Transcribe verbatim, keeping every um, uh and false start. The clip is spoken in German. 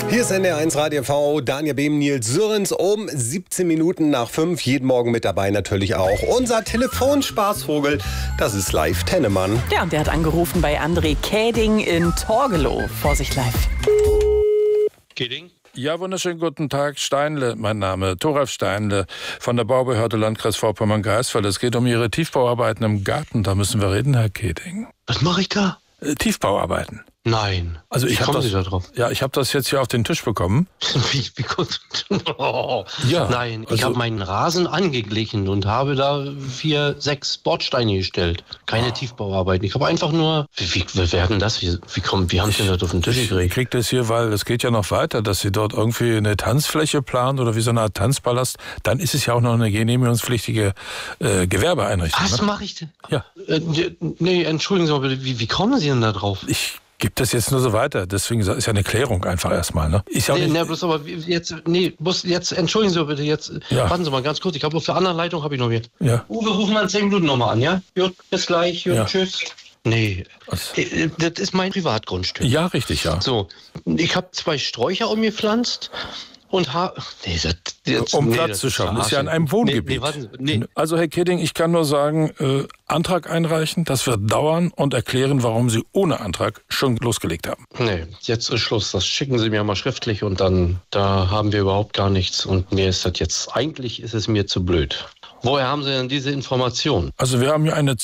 Hier ist N D R eins Radio V, Daniel Behm, Nils Sürrens um siebzehn Minuten nach fünf. Jeden Morgen mit dabei natürlich auch unser Telefonspaßvogel, das ist Live Tennemann. Ja, und der hat angerufen bei André Käding in Torgelow. Vorsicht live. Käding? Ja, wunderschönen guten Tag. Steinle, mein Name, Thoralf Steinle von der Baubehörde Landkreis Vorpommern-Greifswald. Es geht um Ihre Tiefbauarbeiten im Garten. Da müssen wir reden, Herr Käding. Was mache ich da? Äh, Tiefbauarbeiten. Nein. Also ich Wie habe kommen das, Sie da drauf? ja, ich habe das jetzt hier auf den Tisch bekommen. Wie, wie kommt, oh. Ja, Nein, ich also- habe meinen Rasen angeglichen und habe da vier, sechs Bordsteine gestellt. Keine Tiefbauarbeiten. Ich habe einfach nur. Wie, wie, wie werden das? Wie, wie, kommen, wie haben Sie das auf den Tisch Ich gekriegt? krieg das hier, weil es geht ja noch weiter, dass Sie dort irgendwie eine Tanzfläche planen oder wie so eine Art Tanzpalast. Dann ist es ja auch noch eine genehmigungspflichtige äh, Gewerbeeinrichtung. Was Ne? mache ich denn? Ja. Äh, nee, entschuldigen Sie mal bitte. Wie, wie kommen Sie denn da drauf? Ich gebe das jetzt nur so weiter. Deswegen ist ja eine Klärung einfach erstmal. Ne? Ist ja auch Nee, nicht, nee, bloß aber jetzt, nee, bloß jetzt, entschuldigen Sie bitte, jetzt, Ja. warten Sie mal ganz kurz, ich habe auf der anderen Leitung, habe ich noch hier. Ja. Uwe, rufen wir in zehn Minuten nochmal an, ja? Gut, bis gleich, gut, Ja. tschüss. Nee, Was? äh, das ist mein Privatgrundstück. Ja, richtig, ja. So, ich habe zwei Sträucher umgepflanzt und habe... Nee, das, jetzt, Um nee, Platz das zu schaffen. Ist ja in verarschen. einem Wohngebiet. Nee, nee, warten Sie, nee. Also, Herr Käding, ich kann nur sagen, äh, Antrag einreichen, das wird dauern und erklären, warum Sie ohne Antrag schon losgelegt haben. Nee, jetzt ist Schluss. Das schicken Sie mir mal schriftlich und dann, da haben wir überhaupt gar nichts. Und mir ist das jetzt, eigentlich ist es mir zu blöd. Woher haben Sie denn diese Information? Also wir haben hier eine